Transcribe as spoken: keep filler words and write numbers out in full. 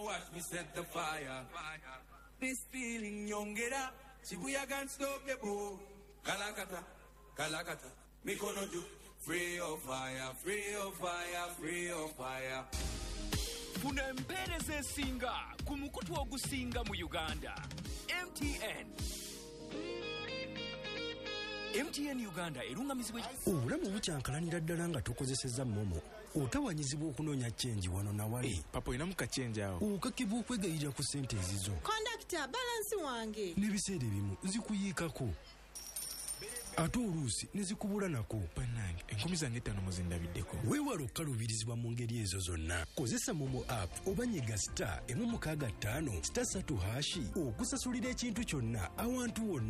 watch me set the fire. This feeling yongera, Shibuya can't stop the boat. Kalakata, Kalakata, Mikonoju, free of fire, free of fire, free of fire. Funa empereze singa, kumukutu ogusinga mu Uganda. M T N. M T N Uganda erungamizibwa obulamu bukyankalanira ddala nga tokozesezza momo otawanyizibwa okunoonya chenji wano na wali hey, papa ina muka chenji awo okakibwa okwegayirira ku ssente ezizo kondakita balansi wange n'ebiseera ebimu zikuyiikako ate oluusi ne zikubula nako banange enkomi zange etaano muzindabiddeko weewala okukaluubirizibwa mu ngeri ezo zonna kozesa momo app oba nyiga star emu mukaaga ttaano star satu hashi okusasulira ekintu kyonna awantu wonna